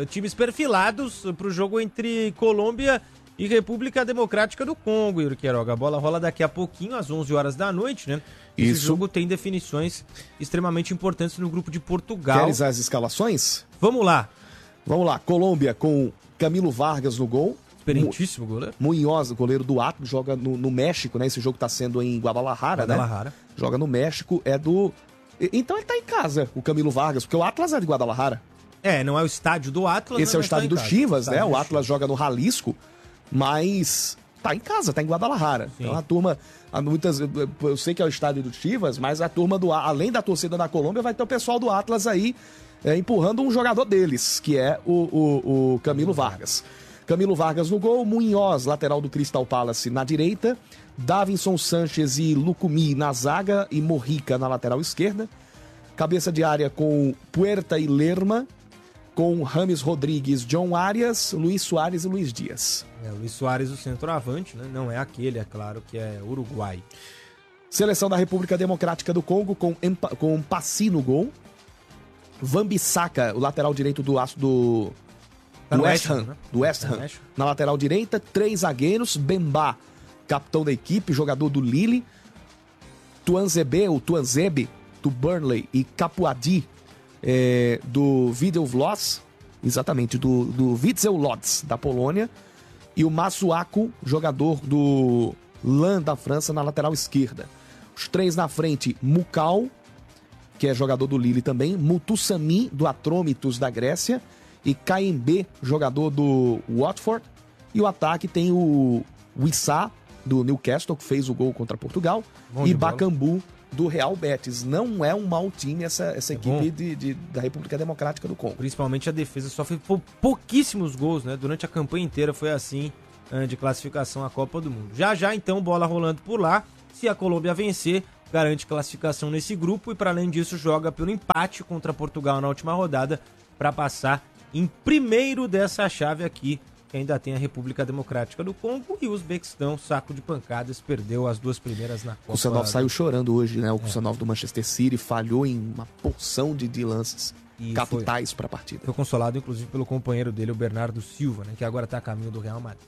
times perfilados para o jogo entre Colômbia e República Democrática do Congo, Yuri Queiroga. A bola rola daqui a pouquinho, às 11 horas da noite, né? Esse jogo tem definições extremamente importantes no grupo de Portugal. Queres as escalações? Vamos lá. Vamos lá. Colômbia com Camilo Vargas no gol. Experientíssimo goleiro. Munhoz, goleiro do Atlas, joga no México, né? Esse jogo tá sendo em Guadalajara, né? Joga no México, é do... Então ele tá em casa, o Camilo Vargas, porque o Atlas é de Guadalajara. Não é o estádio do Atlas. Esse é o estádio do Chivas, né? O Atlas joga no Jalisco, mas tá em casa, tá em Guadalajara. Sim. Então a turma, eu sei que é o estádio do Chivas, mas a turma além da torcida da Colômbia, vai ter o pessoal do Atlas aí empurrando um jogador deles, que é o Camilo Vargas. Camilo Vargas no gol, Munhoz, lateral do Crystal Palace, na direita, Davinson Sánchez e Lucumí na zaga e Mojica na lateral esquerda. Cabeça de área com Puerta e Lerma, com Rames Rodrigues, John Arias, Luiz Soares e Luiz Dias. Luiz Soares, o centroavante, né? Não é aquele, é claro, que é Uruguai. Seleção da República Democrática do Congo com Passi no gol. Wan-Bissaka, o lateral direito do West Ham, né? Do West Ham. Na lateral direita, 3 zagueiros, Bemba, capitão da equipe, jogador do Lille, Tuanzebe, do Burnley, e Capuadi, do Widzew exatamente, do Widzew Łódź, da Polônia, e o Masuaku, jogador do Lens, da França, na lateral esquerda. Os 3 na frente, Mukau, que é jogador do Lille também, Mutusami, do Atromitos, da Grécia, e Kaembe, jogador do Watford. E o ataque tem o Wissá, do Newcastle, que fez o gol contra Portugal, e Bakambu, do Real Betis. Não é um mau time essa equipe da República Democrática do Congo. Principalmente a defesa sofre pouquíssimos gols, né? Durante a campanha inteira foi assim, de classificação à Copa do Mundo. Já então, bola rolando por lá. Se a Colômbia vencer, garante classificação nesse grupo e, para além disso, joga pelo empate contra Portugal na última rodada para passar em primeiro dessa chave aqui, que ainda tem a República Democrática do Congo e o Uzbequistão, saco de pancadas, perdeu as 2 primeiras na Copa. O Kusanov saiu chorando hoje, né? O Kusanov do Manchester City falhou em uma porção de lances capitais para a partida. Foi consolado, inclusive, pelo companheiro dele, o Bernardo Silva, né? Que agora está a caminho do Real Madrid.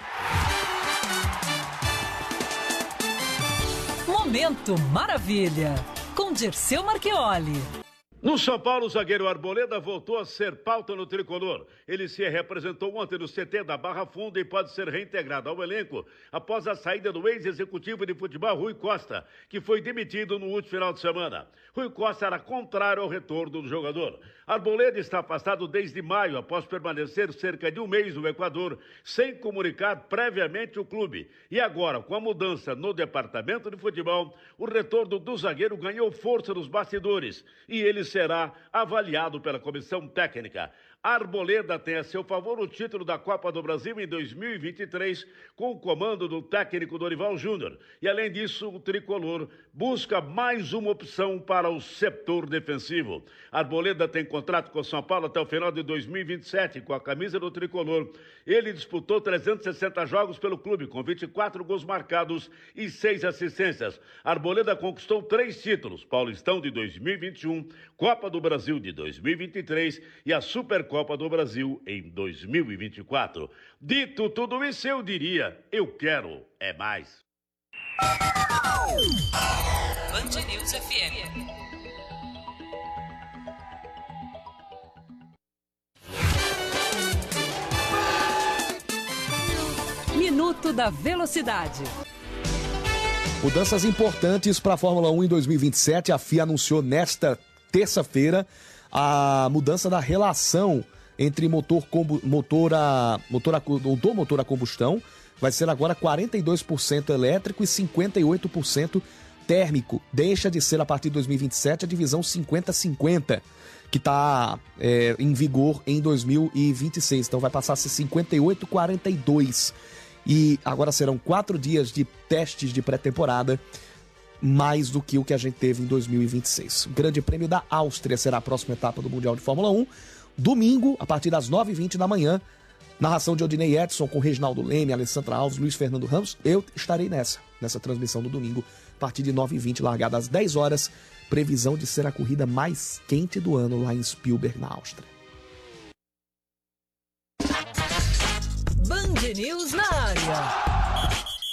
Momento Maravilha, com Dirceu Marchioli. No São Paulo, o zagueiro Arboleda voltou a ser pauta no tricolor. Ele se representou ontem no CT da Barra Funda e pode ser reintegrado ao elenco após a saída do ex-executivo de futebol Rui Costa, que foi demitido no último final de semana. Rui Costa era contrário ao retorno do jogador. Arboleda está afastado desde maio, após permanecer cerca de um mês no Equador, sem comunicar previamente o clube. E agora, com a mudança no departamento de futebol, o retorno do zagueiro ganhou força nos bastidores e ele será avaliado pela comissão técnica. Arboleda tem a seu favor o título da Copa do Brasil em 2023 com o comando do técnico Dorival Júnior. E além disso, o tricolor busca mais uma opção para o setor defensivo. Arboleda tem contrato com o São Paulo até o final de 2027 com a camisa do tricolor. Ele disputou 360 jogos pelo clube com 24 gols marcados e 6 assistências. Arboleda conquistou 3 títulos: Paulistão de 2021, Copa do Brasil de 2023 e a Supercopa do Brasil em 2024. Dito tudo isso, eu diria, eu quero é mais. Band News FM. Minuto da Velocidade. Mudanças importantes para a Fórmula 1 em 2027. A FIA anunciou nesta terça-feira a mudança da relação entre motor a combustão. Vai ser agora 42% elétrico e 58% térmico. Deixa de ser, a partir de 2027, a divisão 50-50, que está em vigor em 2026. Então vai passar a ser 58-42. E agora serão 4 dias de testes de pré-temporada, mais do que o que a gente teve em 2026. O Grande Prêmio da Áustria será a próxima etapa do Mundial de Fórmula 1. Domingo, a partir das 9h20 da manhã, narração de Odinei Edson com Reginaldo Leme, Alessandra Alves, Luiz Fernando Ramos. Eu estarei nessa transmissão do domingo, a partir de 9h20, largada às 10 horas. Previsão de ser a corrida mais quente do ano lá em Spielberg, na Áustria. Band News na área.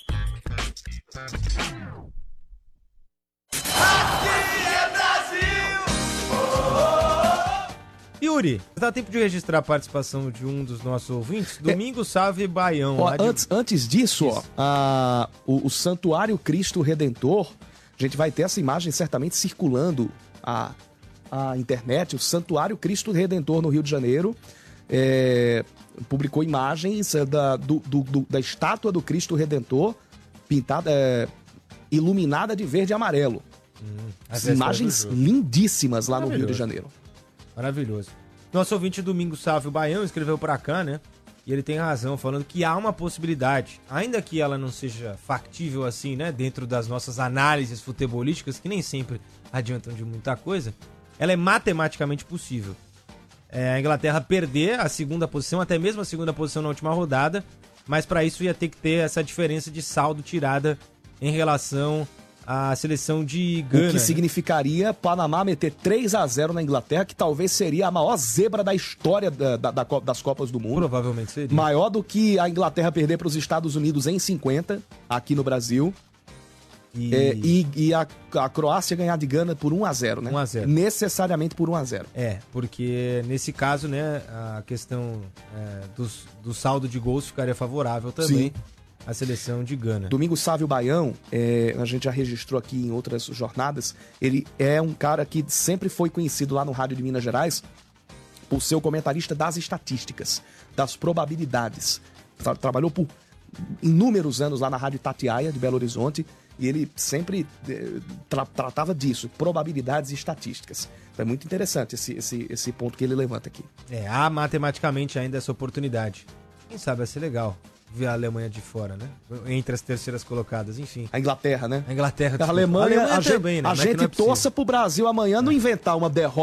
Yuri, dá tempo de registrar a participação de um dos nossos ouvintes? Domingos Salve Baião. Ó, antes disso, ó, o Santuário Cristo Redentor, a gente vai ter essa imagem certamente circulando a internet. O Santuário Cristo Redentor no Rio de Janeiro publicou imagens da estátua do Cristo Redentor pintada, iluminada de verde e amarelo. As imagens lindíssimas lá no Rio de Janeiro. Maravilhoso. Nosso ouvinte Domingos Sávio Baião escreveu pra cá, né? E ele tem razão, falando que há uma possibilidade, ainda que ela não seja factível assim, né? Dentro das nossas análises futebolísticas, que nem sempre adiantam de muita coisa, ela é matematicamente possível. A Inglaterra perder a segunda posição, até mesmo a segunda posição na última rodada, mas para isso ia ter que ter essa diferença de saldo tirada em relação à seleção de Gana. O que significaria Panamá meter 3-0 na Inglaterra, que talvez seria a maior zebra da história das Copas do Mundo. Provavelmente seria. Maior do que a Inglaterra perder para os Estados Unidos em 50, aqui no Brasil. E a Croácia ganhar de Gana por 1-0, né? 1-0. Necessariamente por 1-0. Porque nesse caso, né, a questão do saldo de gols ficaria favorável também à seleção de Gana. Domingos Sávio Baião, a gente já registrou aqui em outras jornadas, ele é um cara que sempre foi conhecido lá no Rádio de Minas Gerais por ser o comentarista das estatísticas, das probabilidades. Trabalhou por inúmeros anos lá na Rádio Itatiaia de Belo Horizonte, e ele sempre tratava disso, probabilidades e estatísticas. É muito interessante esse ponto que ele levanta aqui. Há matematicamente ainda essa oportunidade. Quem sabe vai ser legal ver a Alemanha de fora, né? Entre as terceiras colocadas, enfim. A Inglaterra, né? A Inglaterra. A Alemanha também, né? a gente torça pro Brasil amanhã não inventar uma derrota